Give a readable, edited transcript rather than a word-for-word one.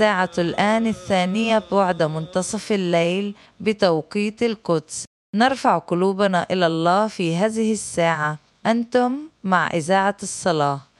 الساعة الآن 2 بعد منتصف الليل بتوقيت القدس. نرفع قلوبنا إلى الله في هذه الساعة. أنتم مع إذاعة الصلاة.